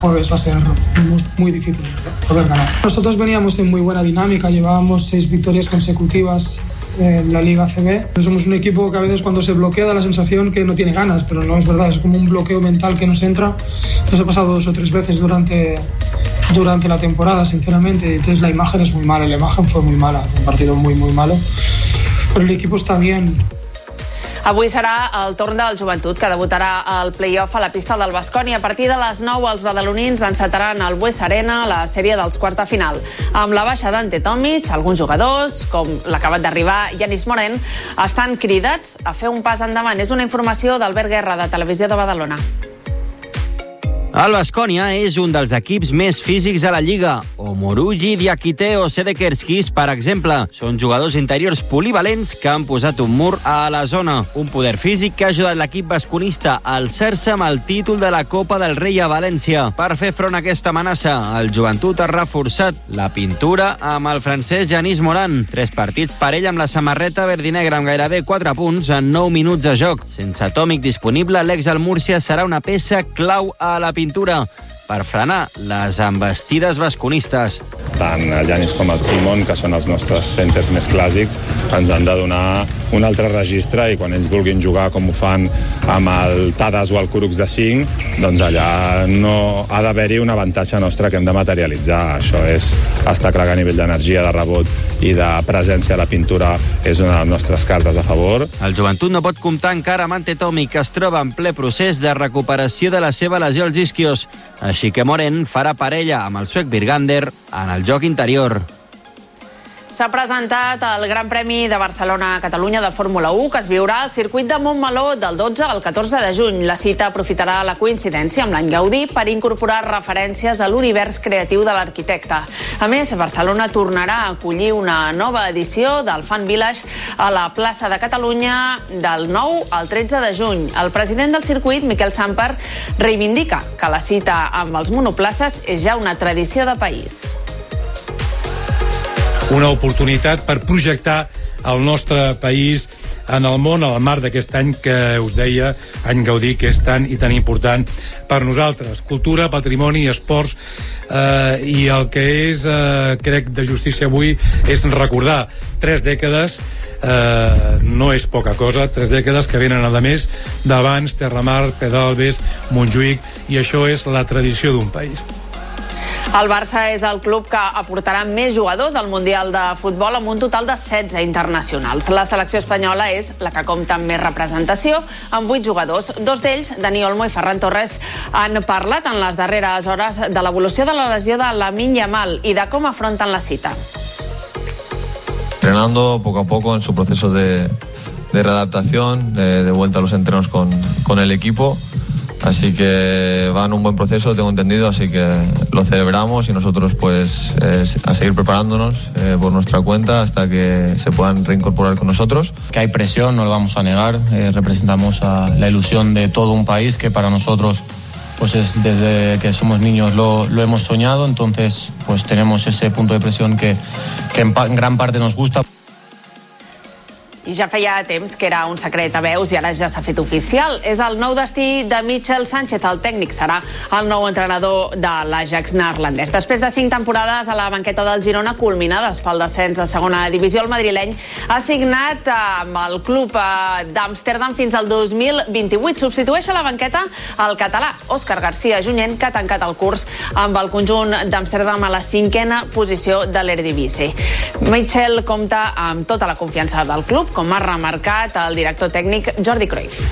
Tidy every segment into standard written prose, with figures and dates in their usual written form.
Jueves va a ser muy difícil poder ganar. Nosotros veníamos en muy buena dinámica, llevábamos 6 victorias consecutivas en la Liga ACB. Somos un equipo que a veces cuando se bloquea da la sensación que no tiene ganas, pero no es verdad, es como un bloqueo mental que nos entra. Nos ha pasado 2 o 3 veces durante la temporada, sinceramente. Entonces la imagen es muy mala, la imagen fue muy mala, un partido muy malo, pero el equipo está bien. Avui serà el torn del Joventut, que debutarà al play-off a la pista del Baskonia. A partir de les 9, els badalonins encetaran al Bues Arena la sèrie dels quarts de final. Amb la baixa d'Ante Tomic, alguns jugadors, com l'acabat d'arribar Yanis Morén, estan cridats a fer un pas endavant. És una informació d'Albert Guerra, de Televisió de Badalona. El Baskonia és un dels equips més físics a la Lliga. Omorugi, Diakite o Sedekerskis, per exemple, són jugadors interiors polivalents que han posat un mur a la zona. Un poder físic que ha ajudat l'equip basconista a alçar-se amb el títol de la Copa del Rei a València. Per fer front a aquesta amenaça, el Joventut ha reforçat la pintura amb el francès Yanis Morán. 3 partits per ell amb la samarreta verdinegra, amb gairebé 4 punts en 9 minuts de joc. Sense Tomic disponible, l'ex al Múrcia serà una peça clau a la pintura per frenar les envestides basconistes. Tant el Yanis com el Simon, que són els nostres centres més clàssics, ens han de donar un altre registre i quan ells vulguin jugar com ho fan amb el Tadas o el Kurucs de 5, doncs allà no ha d'haver-hi un avantatge nostre que hem de materialitzar. Això està clar que a nivell d'energia, de rebot i de presència a la pintura és una de les nostres cartes a favor. El Joventut no pot comptar encara amb Ante Tomic, que es troba en ple procés de recuperació de la seva lesió als isquios. Així que Morén farà parella amb el suec Birgander en el joc interior. S'ha presentat el Gran Premi de Barcelona-Catalunya de Fórmula 1, que es viurà al circuit de Montmeló del 12 al 14 de juny. La cita aprofitarà la coincidència amb l'any Gaudí per incorporar referències a l'univers creatiu de l'arquitecte. A més, Barcelona tornarà a acollir una nova edició del Fan Village a la plaça de Catalunya del 9 al 13 de juny. El president del circuit, Miquel Samper, reivindica que la cita amb els monoplaces és ja una tradició de país. Una oportunitat per projectar el nostre país en el món, al marc d'aquest any que us deia, any Gaudí, que és tan i tan important per nosaltres. Cultura, patrimoni, esports, i el que és, crec, de justícia avui és recordar 3 dècades, no és poca cosa, 3 dècades que venen a més d'abans, Terramar, Pedalbes, Montjuïc, i això és la tradició d'un país. El Barça és el club que aportarà més jugadors al Mundial de Futbol, amb un total de 16 internacionals. La selecció espanyola és la que compta amb més representació, amb 8 jugadors. 2 d'ells, Dani Olmo i Ferran Torres, han parlat en les darreres hores de l'evolució de la lesió de Lamine Yamal i de com afronten la cita. Entrenando poco a poco en su proceso de readaptación, de vuelta a los entrenos con el equipo. Así que va en un buen proceso, tengo entendido, así que lo celebramos y nosotros pues a seguir preparándonos por nuestra cuenta hasta que se puedan reincorporar con nosotros. Que hay presión, no lo vamos a negar, representamos a la ilusión de todo un país que para nosotros pues es desde que somos niños lo hemos soñado, entonces pues tenemos ese punto de presión que en gran parte nos gusta. I ja feia temps que era un secret a veus i ara ja s'ha fet oficial. És el nou destí de Michel Sánchez, el tècnic. Serà el nou entrenador de l'Ajax neerlandès. Després de 5 temporades a la banqueta del Girona, culminades pel descens a segona divisió, el madrileny ha signat amb el club d'Amsterdam fins al 2028. Substitueix a la banqueta el català Òscar García Junyent, que ha tancat el curs amb el conjunt d'Amsterdam a la 5a posició de l'Eredivisie. Michel compta amb tota la confiança del club, com ha remarcat el director tècnic Jordi Cruyff.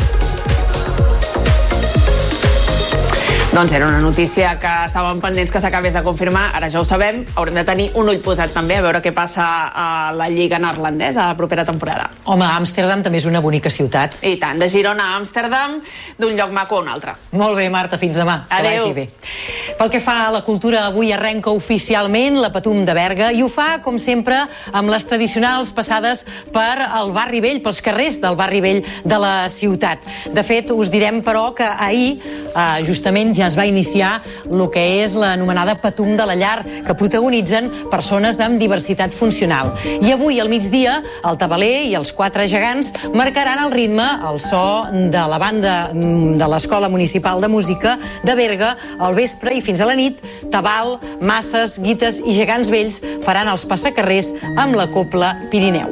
Doncs era una notícia que estàvem pendents que s'acabés de confirmar, ara ja ho sabem, haurem de tenir un ull posat també a veure què passa a la Lliga neerlandesa a la propera temporada. Home, Amsterdam també és una bonica ciutat. I tant, de Girona a Amsterdam, d'un lloc maco a un altre. Molt bé, Marta, fins demà. Adéu. Que vagi bé. Pel que fa a la cultura, avui arrenca oficialment la Patum de Berga i ho fa, com sempre, amb les tradicionals passades per al barri vell, pels carrers del barri vell de la ciutat. De fet, us direm, però, que ahir justament ja es va iniciar el que és l'anomenada Patum de la Llar, que protagonitzen persones amb diversitat funcional. I avui, al migdia, el tabaler i els 4 gegants marcaran el ritme al so de la banda de l'Escola Municipal de Música de Berga al vespre i fins a la nit. Tabal, masses, guites i gegants vells faran els passacarrers amb la Copla Pirineu.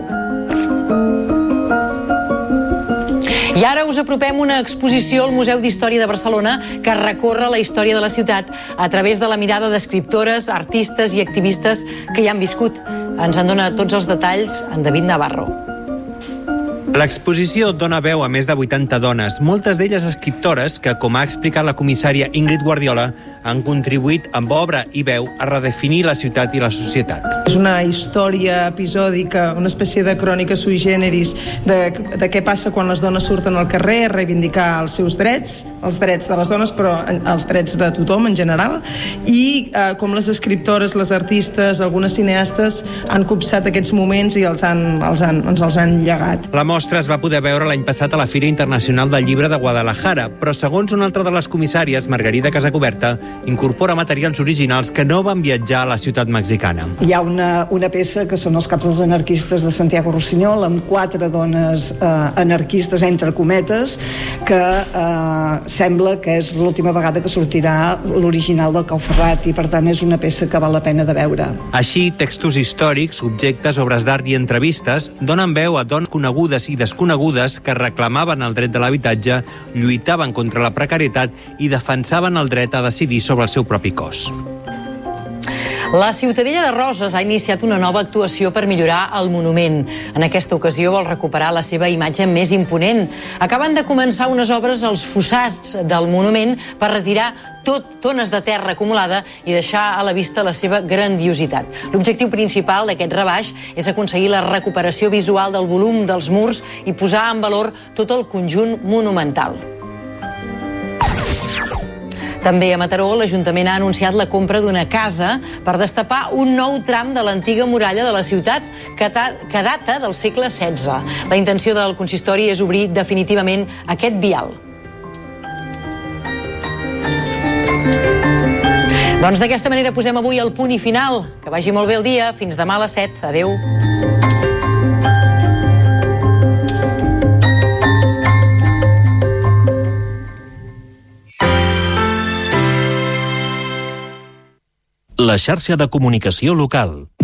I ara us apropem una exposició al Museu d'Història de Barcelona que recorre la història de la ciutat a través de la mirada d'escriptores, artistes i activistes que hi han viscut. Ens en dona tots els detalls en David Navarro. L'exposició dona veu a més de 80 dones, moltes d'elles escriptores que, com ha explicat la comissària Ingrid Guardiola, han contribuït amb obra i veu a redefinir la ciutat i la societat. És una història episòdica, una espècie de crònica sui generis de què passa quan les dones surten al carrer a reivindicar els seus drets, els drets de les dones, però els drets de tothom en general, i com les escriptores, les artistes, algunes cineastes han copsat aquests moments i ens els han llegat. La mostra es va poder veure l'any passat a la Fira Internacional del Llibre de Guadalajara, però segons una altra de les comissàries, Margarida Casacoberta, incorpora materials originals que no van viatjar a la ciutat mexicana. Hi ha una peça que són els caps dels anarquistes de Santiago Rossinyol, amb 4 dones anarquistes, entre cometes, que sembla que és l'última vegada que sortirà l'original del Cau Ferrat, i per tant és una peça que val la pena de veure. Així, textos històrics, objectes, obres d'art i entrevistes donen veu a dones conegudes i desconegudes que reclamaven el dret de l'habitatge, lluitaven contra la precarietat i defensaven el dret a decidir sobre el seu propi cos. La Ciutadella de Roses ha iniciat una nova actuació per millorar el monument. En aquesta ocasió vol recuperar la seva imatge més imponent. Acaben de començar unes obres als fossats del monument per retirar tones de terra acumulada i deixar a la vista la seva grandiositat. L'objectiu principal d'aquest rebaix és aconseguir la recuperació visual del volum dels murs i posar en valor tot el conjunt monumental. També a Mataró, l'Ajuntament ha anunciat la compra d'una casa per destapar un nou tram de l'antiga muralla de la ciutat que data del segle XVI. La intenció del consistori és obrir definitivament aquest vial. Doncs d'aquesta manera posem avui el punt i final. Que vagi molt bé el dia. Fins demà a les 7. Adéu. La xarxa de comunicació local.